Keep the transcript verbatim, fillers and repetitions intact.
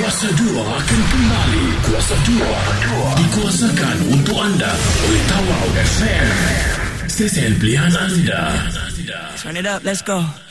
Kuasa dua akan kembali. Kuasa dua dikuasakan untuk anda oleh Tawau F M. Stesen pilihan anda. Turn it up, let's go.